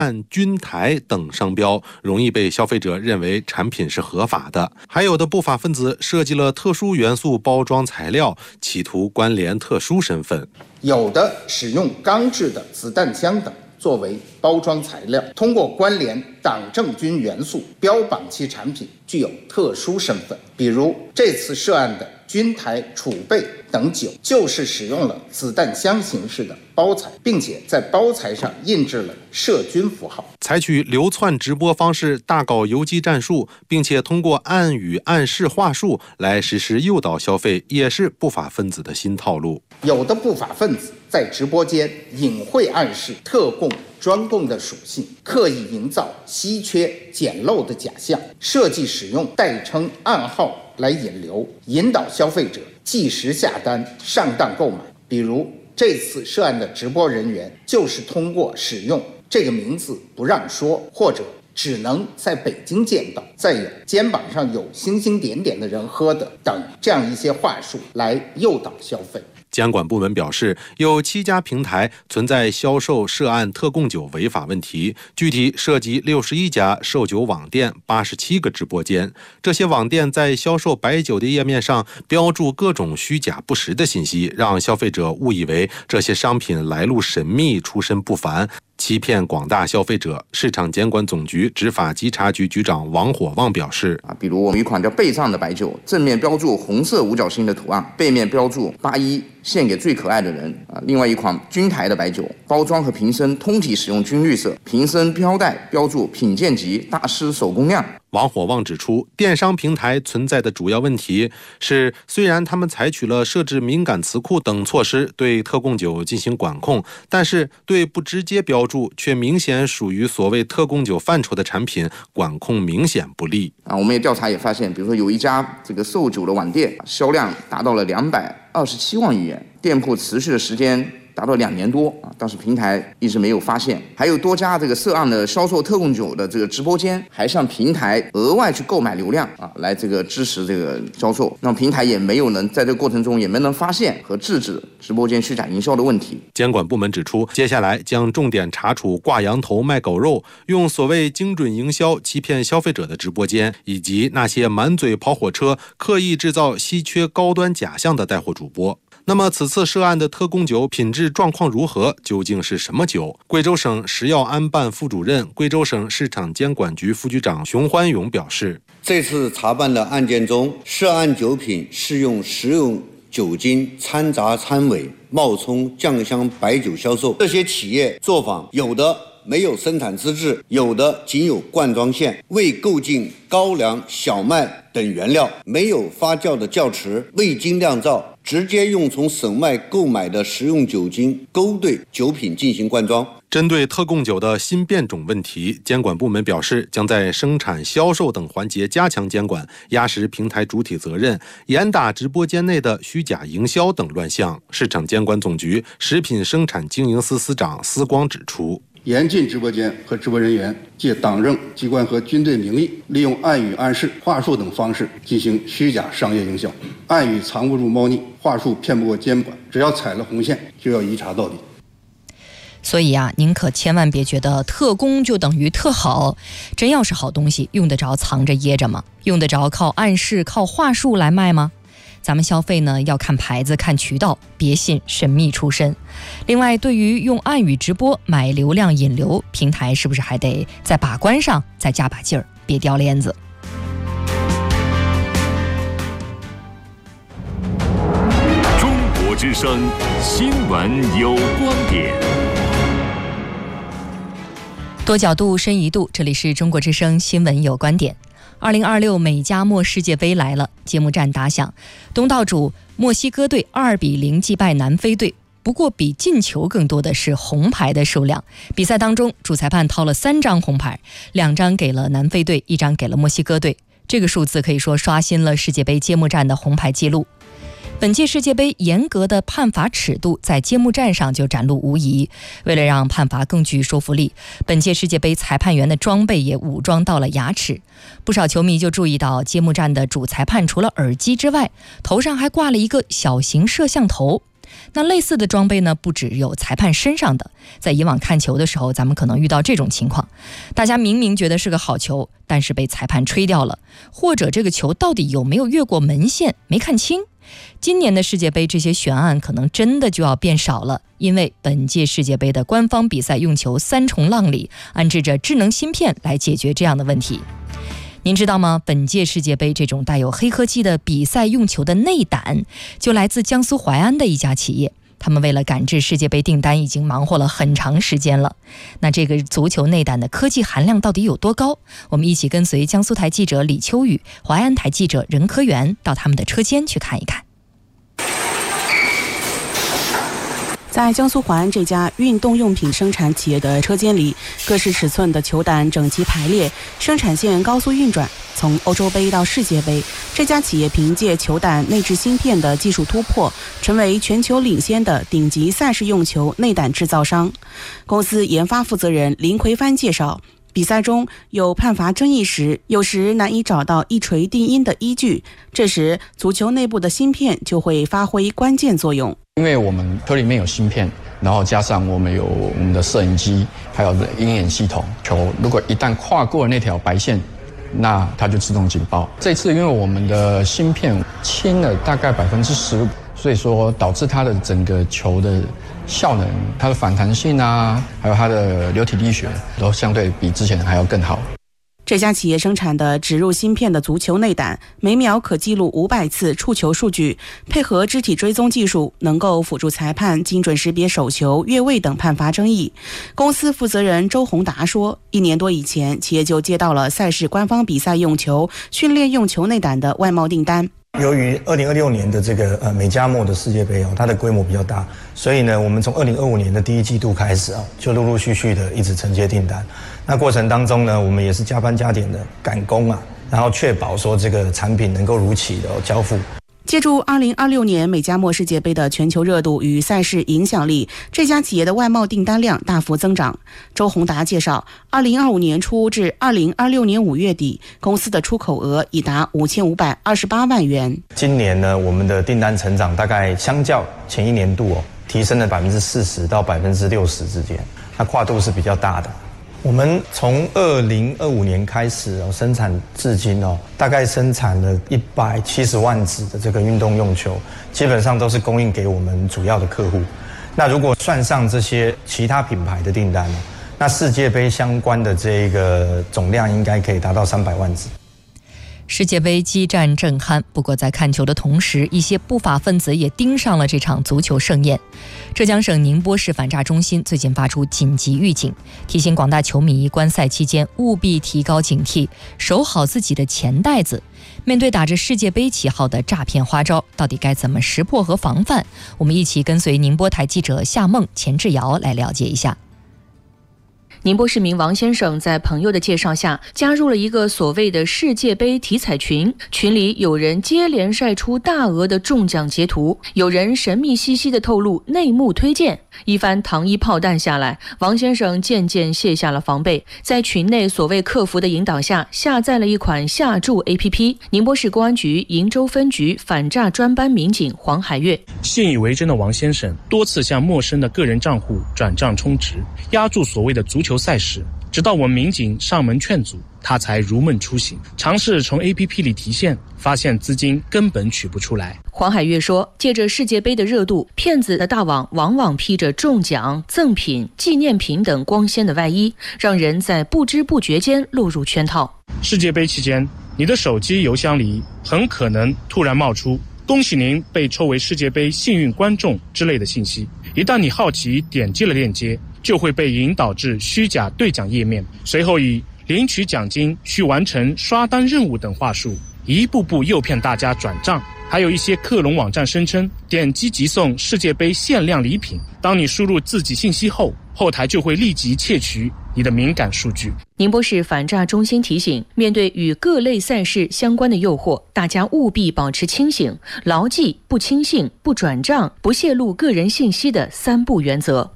军台等商标，容易被消费者认为产品是合法的。还有的不法分子设计了特殊元素包装材料，企图关联特殊身份。 有的使用钢制的子弹枪等作为包装材料，通过关联党政军元素，标榜其产品具有特殊身份。比如这次涉案的军台储备等酒，就是使用了子弹箱形式的包材，并且在包材上印制了涉军符号。 采取流窜直播方式大搞游击战术，并且通过暗语暗示话术来实施诱导消费，也是不法分子的新套路。 有的不法分子在直播间隐晦暗示特供专供的属性，刻意营造稀缺简陋的假象，设计使用代称暗号来引流，引导消费者即时下单上当购买。比如这次涉案的直播人员就是通过使用这个名字不让说，或者只能在北京见到，再有肩膀上有星星点点的人喝的等这样一些话术来诱导消费。 监管部门表示，有7家平台存在销售涉案特供酒违法问题，具体涉及61家售酒网店、87个直播间。这些网店在销售白酒的页面上标注各种虚假不实的信息，让消费者误以为这些商品来路神秘、出身不凡，欺骗广大消费者。市场监管总局执法稽查局局长王火旺表示， 比如我们有一款叫贝藏的白酒，正面标注红色五角星的图案，背面标注81献给最可爱的人。另外一款军台的白酒，包装和瓶身通体使用军绿色，瓶身标带标注品鉴级大师手工酿。 王火旺指出，电商平台存在的主要问题是，虽然他们采取了设置敏感词库等措施对特供酒进行管控，但是对不直接标注却明显属于所谓特供酒范畴的产品，管控明显不力。 我们也调查也发现，比如说有一家这个售酒的网店，销量达到了227万余元，店铺持续的时间达到2年多，但是平台一直没有发现。还有多家这个涉案的销售特供酒的这个直播间，还向平台额外去购买流量来这个支持这个销售，那平台也没有能在这个过程中也没能发现和制止直播间虚假营销的问题。 监管部门指出，接下来将重点查处挂羊头卖狗肉，用所谓精准营销欺骗消费者的直播间，以及那些满嘴跑火车、刻意制造稀缺高端假象的带货主播。那么此次涉案的特供酒品质状况如何？究竟是什么酒？贵州省食药安办副主任、贵州省市场监管局副局长熊欢勇表示， 这次查办的案件中，涉案酒品是用食用酒精掺杂掺伪，冒充酱香白酒销售。这些企业作坊有的没有生产资质，有的仅有灌装线，未购进高粱、小麦等原料，没有发酵的窖池，未经酿造，直接用从省外购买的食用酒精勾兑酒品进行灌装。 针对特供酒的新变种问题，监管部门表示，将在生产、销售等环节加强监管，压实平台主体责任，严打直播间内的虚假营销等乱象。市场监管总局食品生产经营司司长司光指出， 严禁直播间和直播人员借党政机关和军队名义，利用暗语暗示、话术等方式进行虚假商业营销。暗语藏不住猫腻，话术骗不过监管，只要踩了红线，就要一查到底。 所以您可千万别觉得特供就等于特好，真要是好东西，用得着藏着掖着吗？用得着靠暗示、靠话术来卖吗？咱们消费呢，要看牌子、看渠道，别信神秘出身。另外，对于用暗语直播买流量引流，平台是不是还得在把关上再加把劲儿，别掉链子。 中国之声新闻有观点， 多角度、深一度，这里是中国之声新闻有观点。2026美加墨世界杯来了，揭幕战打响，东道主墨西哥队2-0击败南非队。不过比进球更多的是红牌的数量。比赛当中，主裁判掏了3张红牌，2张给了南非队，1张给了墨西哥队。这个数字可以说刷新了世界杯揭幕战的红牌记录。本届世界杯严格的判罚尺度在揭幕战上就展露无遗。为了让判罚更具说服力，本届世界杯裁判员的装备也武装到了牙齿。不少球迷就注意到，揭幕战的主裁判除了耳机之外，头上还挂了一个小型摄像头。 那类似的装备呢，不只有裁判身上的，在以往看球的时候，咱们可能遇到这种情况，大家明明觉得是个好球，但是被裁判吹掉了，或者这个球到底有没有越过门线没看清。今年的世界杯这些悬案可能真的就要变少了，因为本届世界杯的官方比赛用球3重浪里安置着智能芯片来解决这样的问题。您知道吗？本届世界杯这种带有黑科技的比赛用球的内胆，就来自江苏淮安的一家企业。他们为了赶制世界杯订单已经忙活了很长时间了。那这个足球内胆的科技含量到底有多高？我们一起跟随江苏台记者李秋雨、淮安台记者任科元到他们的车间去看一看。 在江苏淮安这家运动用品生产企业的车间里，各式尺寸的球胆整齐排列，生产线高速运转。从欧洲杯到世界杯，这家企业凭借球胆内置芯片的技术突破，成为全球领先的顶级赛事用球内胆制造商。公司研发负责人林奎帆介绍，比赛中有判罚争议时，有时难以找到一锤定音的依据，这时足球内部的芯片就会发挥关键作用。 因为我们球里面有芯片，然后加上我们有我们的摄影机，还有鹰眼系统，球如果一旦跨过那条白线，那它就自动警报。这次因为我们的芯片轻了大概15%，所以说导致它的整个球的效能、它的反弹性啊，还有它的流体力学都相对比之前还要更好。 这家企业生产的植入芯片的足球内胆，每秒可记录500次触球数据，配合肢体追踪技术，能够辅助裁判精准识别手球、越位等判罚争议。公司负责人周宏达说，1年多以前，企业就接到了赛事官方比赛用球、训练用球内胆的外贸订单。 由于2026年的这个美加墨的世界杯它的规模比较大，所以呢，我们从2025年的第1季度开始就陆陆续续的一直承接订单。那过程当中呢，我们也是加班加点的赶工然后确保说这个产品能够如期的交付。 借助2026年美加墨世界杯的全球热度与赛事影响力，这家企业的外贸订单量大幅增长。周宏达介绍，2025年初至2026年5月底，公司的出口额已达5528万元。 今年呢，我们的订单成长大概相较前一年度提升了40%到60%之间，那跨度是比较大的。我们从2025年开始生产至今大概生产了170万只的这个运动用球，基本上都是供应给我们主要的客户。那如果算上这些其他品牌的订单那世界杯相关的这个总量应该可以达到300万只。 世界杯激战正酣，不过在看球的同时，一些不法分子也盯上了这场足球盛宴。浙江省宁波市反诈中心最近发出紧急预警，提醒广大球迷观赛期间务必提高警惕，守好自己的钱袋子。面对打着世界杯旗号的诈骗花招，到底该怎么识破和防范？我们一起跟随宁波台记者夏梦、钱志尧来了解一下。 宁波市民王先生在朋友的介绍下加入了一个所谓的世界杯体彩群，群里有人接连晒出大额的中奖截图，有人神秘兮兮地透露内幕推荐。一番糖衣炮弹下来，王先生渐渐卸下了防备，在群内所谓客服的引导下，下载了一款下注 APP。 宁波市公安局鄞州分局反诈专班民警黄海月， 信以为真的王先生多次向陌生的个人账户转账充值，押注所谓的足球赛事，直到我们民警上门劝阻，他才如梦初醒，尝试从 APP 里提现，发现资金根本取不出来。 黄海月说，借着世界杯的热度，骗子的大网往往披着中奖、赠品、纪念品等光鲜的外衣，让人在不知不觉间落入圈套。 世界杯期间，你的手机邮箱里很可能突然冒出恭喜您被抽为世界杯幸运观众之类的信息，一旦你好奇点击了链接，就会被引导至虚假兑奖页面，随后以领取奖金、需完成刷单任务等话术，一步步诱骗大家转账。还有一些克隆网站声称点击即送世界杯限量礼品，当你输入自己信息后，后台就会立即窃取你的敏感数据。 宁波市反诈中心提醒，面对与各类赛事相关的诱惑，大家务必保持清醒，牢记不轻信、不转账、不泄露个人信息的3不原则。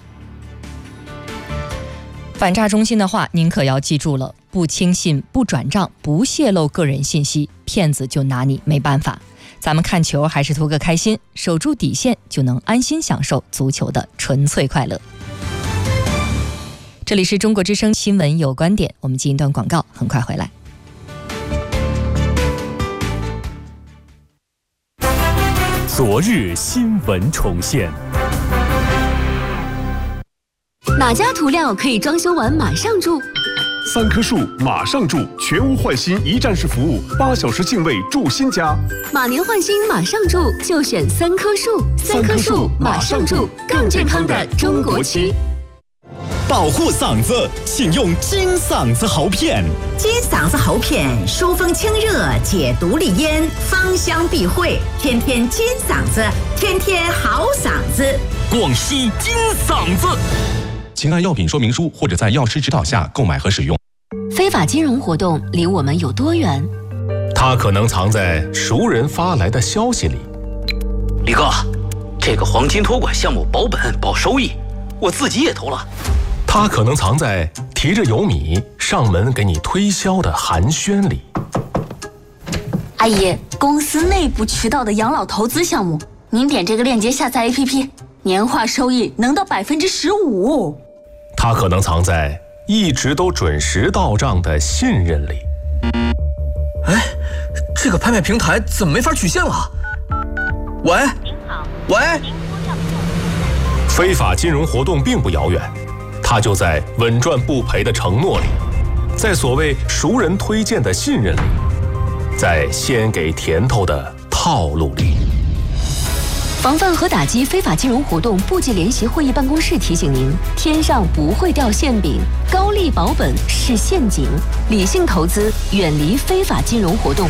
反诈中心的话您可要记住了，不轻信、不转账、不泄露个人信息，骗子就拿你没办法。 咱们看球还是图个开心，守住底线就能安心享受足球的纯粹快乐。这里是中国之声新闻有观点，我们进一段广告，很快回来。 昨日新闻重现。 哪家涂料可以装修完马上住 ？3棵树马上住，全屋换新一站式服务，8小时净位住新家。 马年换新马上住，就选3棵树。3棵树马上住，更健康的中国区。 保护嗓子，请用金嗓子喉片。 金嗓子喉片疏风清热，解毒利咽，芳香避秽，天天金嗓子，天天好嗓子。 广西金嗓子。 请按药品说明书或者在药师指导下购买和使用。 非法金融活动离我们有多远？ 它可能藏在熟人发来的消息里。 李哥，这个黄金托管项目保本保收益，我自己也投了。 它可能藏在提着油米上门给你推销的寒暄里。 阿姨，公司内部渠道的养老投资项目，您点这个链接下载 APP， 年化收益能到15%。 它可能藏在一直都准时到账的信任里。 哎，这个拍卖平台怎么没法取现了？喂，您好，喂。 非法金融活动并不遥远。它就在稳赚不赔的承诺里，在所谓熟人推荐的信任里，在先给甜头的套路里。 防范和打击非法金融活动部级联席会议办公室提醒您：天上不会掉馅饼，高利保本是陷阱，理性投资，远离非法金融活动。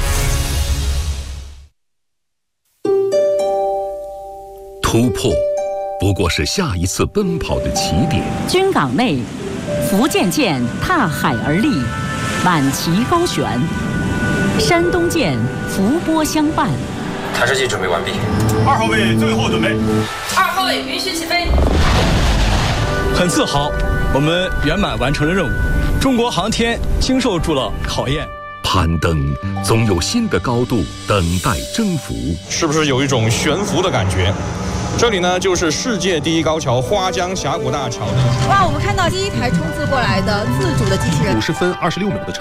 突破不过是下一次奔跑的起点。 军港内，福建舰踏海而立，满旗高悬；山东舰伏波相伴。 探视器准备完毕 ，2号位最后准备。 2号位允许起飞。 很自豪，我们圆满完成了任务。中国航天经受住了考验。 攀登总有新的高度等待征服， 是不是有一种悬浮的感觉？这里呢，就是世界第一高桥花江峡谷大桥。 哇，我们看到第一台冲刺过来的自主的机器人。 50分26秒的